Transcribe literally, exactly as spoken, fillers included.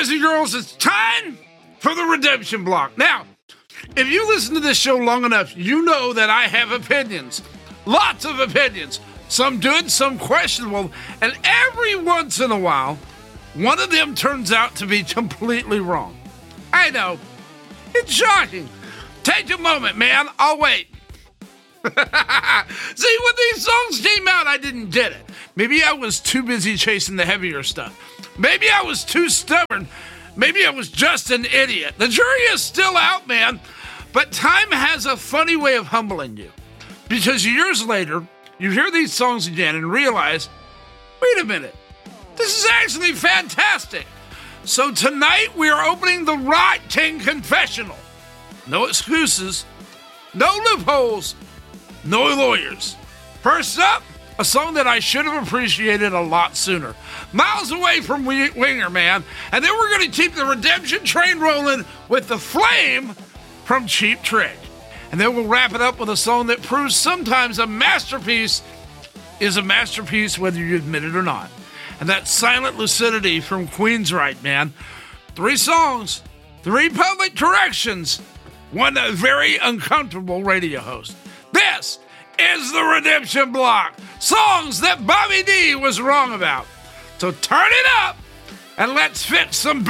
Boys and girls, it's time for the redemption block. Now, if you listen to this show long enough, you know that I have opinions. Lots of opinions. Some good, some questionable. And every once in a while, one of them turns out to be completely wrong. I know. It's shocking. Take a moment, man. I'll wait. See, when these songs came out, I didn't get it. Maybe I was too busy chasing the heavier stuff. Maybe I was too stubborn. Maybe I was just an idiot. The jury is still out, man. But time has a funny way of humbling you. Because years later, you hear these songs again and realize, wait a minute, this is actually fantastic. So tonight we are opening the Rock King Confessional. No excuses, no loopholes, no lawyers. First up, a song that I should have appreciated a lot sooner. Miles Away from Winger Man. And then we're going to keep the redemption train rolling with The Flame from Cheap Trick. And then we'll wrap it up with a song that proves sometimes a masterpiece is a masterpiece whether you admit it or not. And that's Silent Lucidity from Queensryche, man. Three songs, three public corrections, one very uncomfortable radio host. This is the Redemption Block. Songs that Bobby D was wrong about. So turn it up and let's fix some